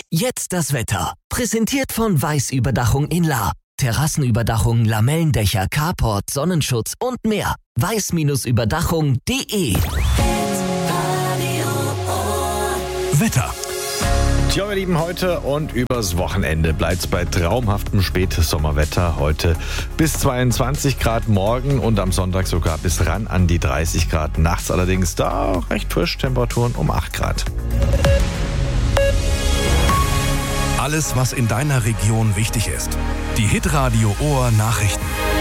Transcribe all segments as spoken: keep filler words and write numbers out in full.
Jetzt das Wetter. Präsentiert von Weiß Überdachung in Lahr. Terrassenüberdachung, Lamellendächer, Carport, Sonnenschutz und mehr. weiß Überdachung punkt de. Wetter. Tja, wir lieben, heute und übers Wochenende bleibt es bei traumhaftem Spätsommerwetter. Heute bis zweiundzwanzig Grad morgen und am Sonntag sogar bis ran an die dreißig Grad. Nachts allerdings da recht frisch, Temperaturen um acht Grad. Alles, was in deiner Region wichtig ist. Die Hitradio Ohr Nachrichten.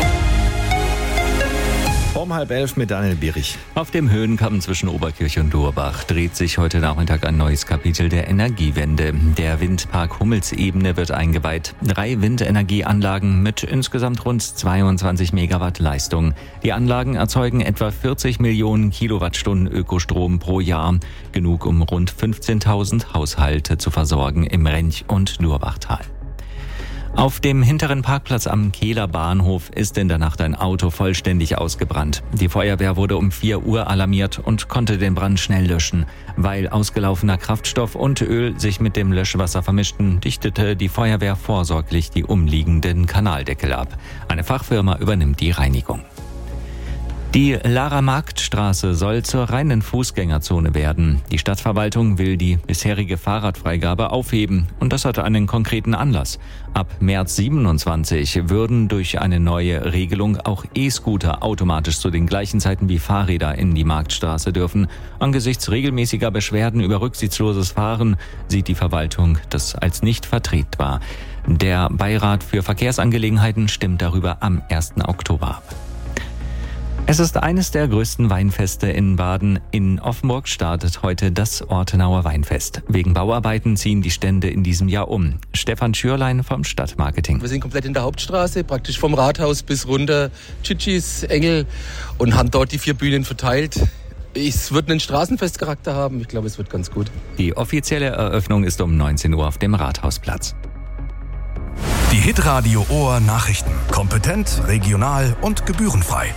Um halb elf mit Daniel Bierich. Auf dem Höhenkamm zwischen Oberkirch und Durbach dreht sich heute Nachmittag ein neues Kapitel der Energiewende. Der Windpark Hummelsebene wird eingeweiht. Drei Windenergieanlagen mit insgesamt rund zweiundzwanzig Megawatt Leistung. Die Anlagen erzeugen etwa vierzig Millionen Kilowattstunden Ökostrom pro Jahr. Genug, um rund fünfzehntausend Haushalte zu versorgen im Rench- und Durbachtal. Auf dem hinteren Parkplatz am Kehler Bahnhof ist in der Nacht ein Auto vollständig ausgebrannt. Die Feuerwehr wurde um vier Uhr alarmiert und konnte den Brand schnell löschen. Weil ausgelaufener Kraftstoff und Öl sich mit dem Löschwasser vermischten, dichtete die Feuerwehr vorsorglich die umliegenden Kanaldeckel ab. Eine Fachfirma übernimmt die Reinigung. Die Lahrer Marktstraße soll zur reinen Fußgängerzone werden. Die Stadtverwaltung will die bisherige Fahrradfreigabe aufheben und das hatte einen konkreten Anlass. Ab März siebenundzwanzig würden durch eine neue Regelung auch E-Scooter automatisch zu den gleichen Zeiten wie Fahrräder in die Marktstraße dürfen. Angesichts regelmäßiger Beschwerden über rücksichtsloses Fahren sieht die Verwaltung das als nicht vertretbar. Der Beirat für Verkehrsangelegenheiten stimmt darüber am ersten Oktober ab. Es ist eines der größten Weinfeste in Baden. In Offenburg startet heute das Ortenauer Weinfest. Wegen Bauarbeiten ziehen die Stände in diesem Jahr um. Stefan Schürlein vom Stadtmarketing. Wir sind komplett in der Hauptstraße, praktisch vom Rathaus bis runter, Tschitschis, Engel, und haben dort die vier Bühnen verteilt. Es wird einen Straßenfestcharakter haben. Ich glaube, es wird ganz gut. Die offizielle Eröffnung ist um neunzehn Uhr auf dem Rathausplatz. Die Hitradio Ohr Nachrichten. Kompetent, regional und gebührenfrei.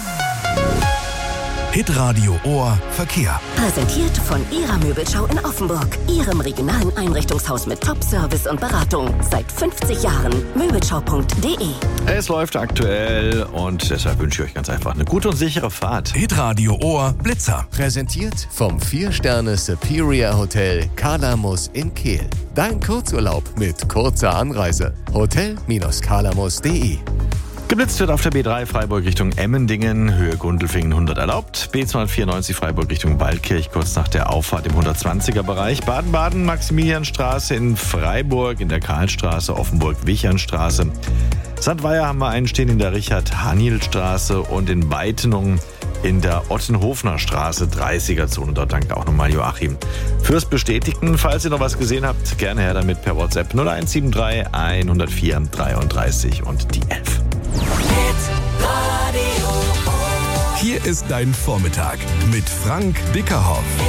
Hitradio Ohr Verkehr. Präsentiert von Ihrer Möbelschau in Offenburg. Ihrem regionalen Einrichtungshaus mit Top-Service und Beratung. Seit fünfzig Jahren. Möbelschau punkt de. Es läuft aktuell und deshalb wünsche ich euch ganz einfach eine gute und sichere Fahrt. Hitradio Ohr Blitzer. Präsentiert vom vier Sterne Superior Hotel Kalamus in Kehl. Dein Kurzurlaub mit kurzer Anreise. hotel Bindestrich kalamus punkt de. Geblitzt wird auf der B drei Freiburg Richtung Emmendingen, Höhe Gundelfingen hundert erlaubt. B zweihundertvierundneunzig Freiburg Richtung Waldkirch, kurz nach der Auffahrt im hundertzwanziger Bereich. Baden-Baden, Maximilianstraße in Freiburg, in der Karlstraße, Offenburg-Wichernstraße. Sandweier haben wir einen stehen in der Richard-Haniel-Straße und in Weitenung in der Ottenhofner Straße, dreißiger Zone. Dort danke auch nochmal Joachim fürs Bestätigen. Falls ihr noch was gesehen habt, gerne her damit per WhatsApp null eins sieben drei hundertvier dreiunddreißig und die elf. Hier ist dein Vormittag mit Frank Bickerhoff.